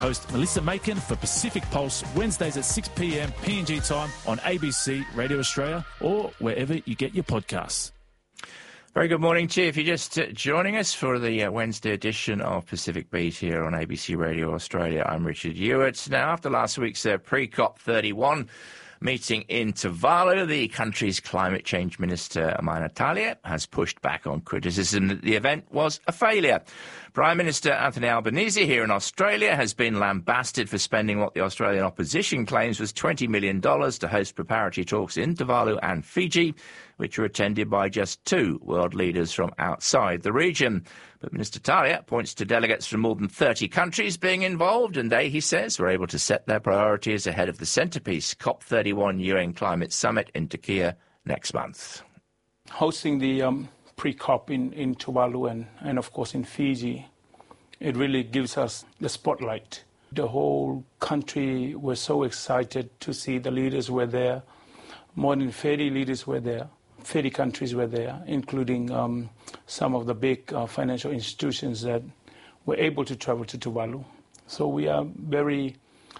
Host Melissa Macon for Pacific Pulse, Wednesdays at 6 p.m. PNG time on ABC Radio Australia or wherever you get your podcasts. Very good morning to you. If you're just joining us for the Wednesday edition of Pacific Beat here on ABC Radio Australia, I'm Richard Ewart. Now, after last week's pre-COP31 meeting in Tuvalu, the country's climate change minister, Amina Talia, has pushed back on criticism that the event was a failure. Prime Minister Anthony Albanese here in Australia has been lambasted for spending what the Australian opposition claims was $20 million to host preparatory talks in Tuvalu and Fiji, which were attended by just 2 world leaders from outside the region. But Minister Talia points to delegates from more than 30 countries being involved, and they, he says, were able to set their priorities ahead of the centrepiece COP31 UN Climate Summit in Turkey next month. Hosting the pre-COP in Tuvalu and of course in Fiji, it really gives us the spotlight. The whole country was so excited to see the leaders were there. More than 30 leaders were there. 30 countries were there, including some of the big financial institutions that were able to travel to Tuvalu. So we are very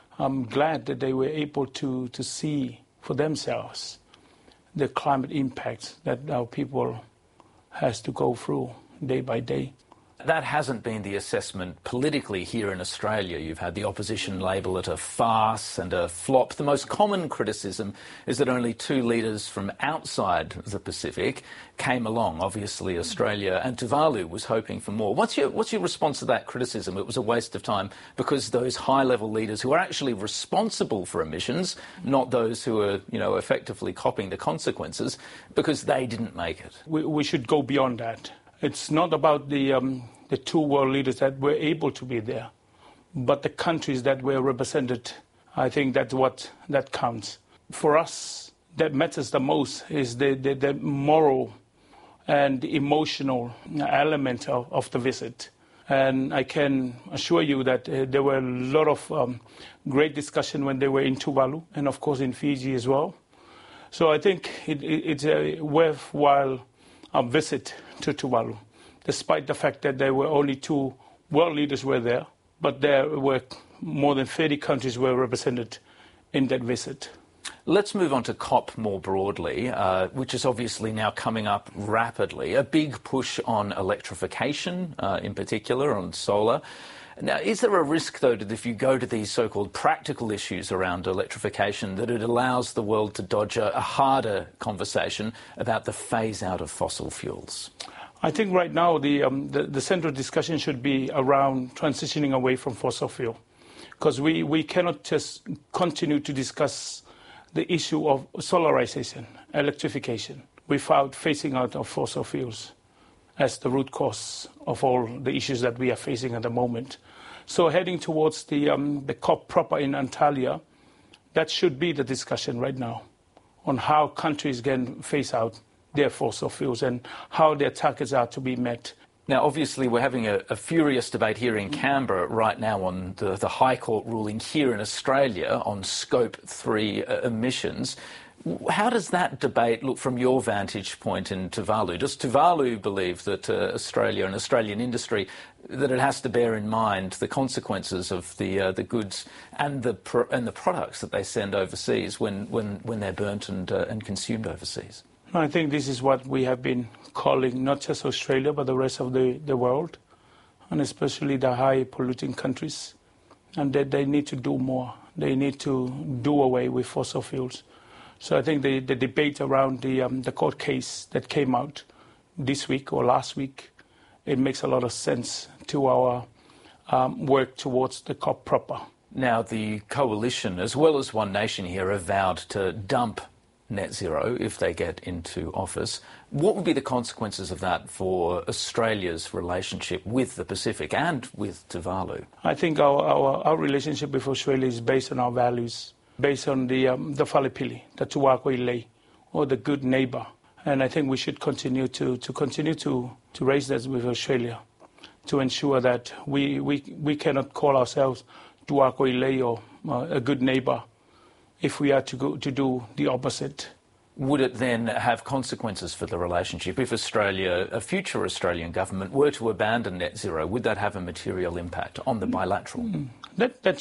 glad that they were able to see for themselves the climate impacts that our people has to go through day by day. That hasn't been the assessment politically here in Australia. You've had the opposition label it a farce and a flop. The most common criticism is that only 2 leaders from outside the Pacific came along. Obviously, Australia and Tuvalu was hoping for more. What's your response to that criticism? It was a waste of time because those high-level leaders who are actually responsible for emissions, not those who are, effectively copying the consequences, because they didn't make it. We should go beyond that. It's not about the 2 world leaders that were able to be there, but the countries that were represented. I think that's that counts. For us, that matters the most is the moral and the emotional element of the visit. And I can assure you that there were a lot of great discussion when they were in Tuvalu and, of course, in Fiji as well. So I think it's a worthwhile visit to Tuvalu, despite the fact that there were only 2 world leaders were there, but there were more than 30 countries were represented in that visit. Let's move on to COP more broadly, which is obviously now coming up rapidly. A big push on electrification, in particular on solar. Now, is there a risk, though, that if you go to these so-called practical issues around electrification, that it allows the world to dodge a harder conversation about the phase-out of fossil fuels? I think right now the central discussion should be around transitioning away from fossil fuel, because we cannot just continue to discuss the issue of solarization, electrification, without phasing out of fossil fuels as the root cause of all the issues that we are facing at the moment. So heading towards the COP proper in Antalya, that should be the discussion right now on how countries can phase out their fossil fuels and how their targets are to be met. Now, obviously, we're having a furious debate here in Canberra right now on the High Court ruling here in Australia on Scope 3 emissions. How does that debate look from your vantage point in Tuvalu? Does Tuvalu believe that Australia and Australian industry, that it has to bear in mind the consequences of the goods and the products that they send overseas when they're burnt and consumed overseas? I think this is what we have been calling not just Australia but the rest of the world, and especially the high polluting countries, and that they need to do more. They need to do away with fossil fuels. So I think the debate around the court case that came out this week or last week, it makes a lot of sense to our work towards the COP proper. Now, the coalition, as well as One Nation here, have vowed to dump net zero if they get into office. What would be the consequences of that for Australia's relationship with the Pacific and with Tuvalu? I think our relationship with Australia is based on our values, based on the Whalepili, the Tuakoi, or the good neighbour. And I think we should continue to raise that with Australia, to ensure that we cannot call ourselves Tuakoi or a good neighbour if we are to do the opposite. Would it then have consequences for the relationship? If Australia, a future Australian government, were to abandon net zero, would that have a material impact on the bilateral? Let's